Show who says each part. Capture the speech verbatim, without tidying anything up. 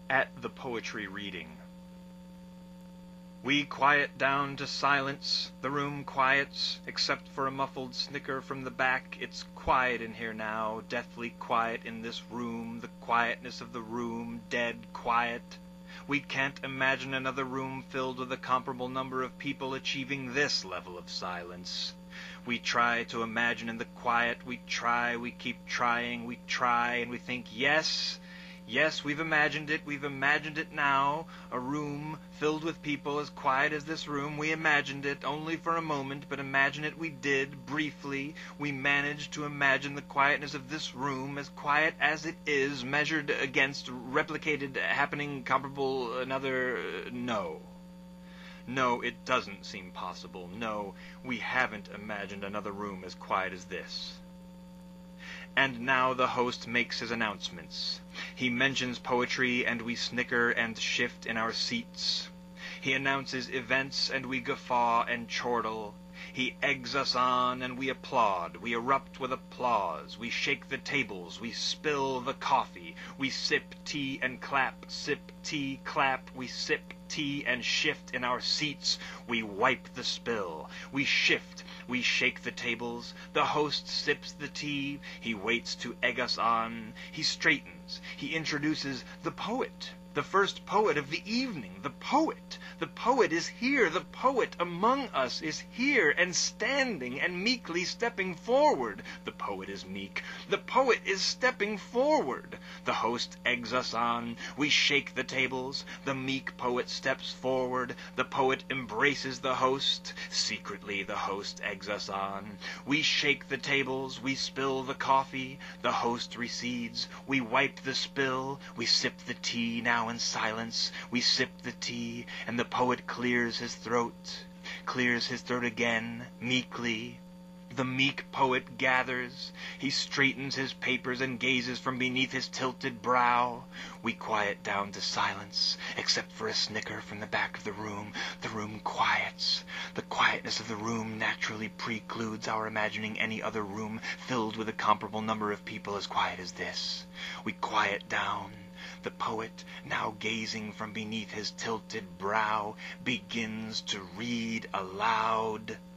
Speaker 1: at the poetry reading. We quiet down to silence, the room quiets, except for a muffled snicker from the back. It's quiet in here now, deathly quiet in this room, the quietness of the room, dead quiet. We can't imagine another room filled with a comparable number of people achieving this level of silence. We try to imagine in the quiet, we try, we keep trying, we try, and we think, yes, yes, we've imagined it, we've imagined it now, a room filled with people as quiet as this room. We imagined it only for a moment, but imagine it we did, briefly. We managed to imagine the quietness of this room, as quiet as it is, measured against replicated, happening, comparable, another, uh, no. No, it doesn't seem possible. No, we haven't imagined another room as quiet as this. And now the host makes his announcements. He mentions poetry, and we snicker and shift in our seats. He announces events, and we guffaw and chortle. He eggs us on, and we applaud. We erupt with applause. We shake the tables. We spill the coffee. We sip tea and clap. Sip tea, clap. We sip tea and shift in our seats. We wipe the spill. We shift. We shake the tables. The host sips the tea. He waits to egg us on. He straightens. He introduces the poet. The first poet of the evening, the poet. The poet is here. The poet among us is here and standing and meekly stepping forward. The poet is meek. The poet is stepping forward. The host eggs us on. We shake the tables. The meek poet steps forward. The poet embraces the host. Secretly the host eggs us on. We shake the tables. We spill the coffee. The host recedes. We wipe the spill. We sip the tea now in silence. We sip the tea, and the poet clears his throat, clears his throat again, meekly. The meek poet gathers. He straightens his papers and gazes from beneath his tilted brow. We quiet down to silence, except for a snicker from the back of the room. The room quiets. The quietness of the room naturally precludes our imagining any other room filled with a comparable number of people as quiet as this. We quiet down. The poet, now gazing from beneath his tilted brow, begins to read aloud.